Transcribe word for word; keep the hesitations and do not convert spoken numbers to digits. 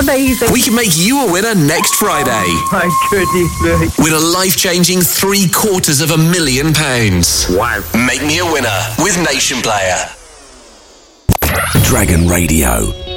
Amazing. We can make you a winner next Friday. Oh, my goodness me. Win a life-changing three quarters of a million pounds. Wow. Make me a winner with Nation Player. Dragon Radio.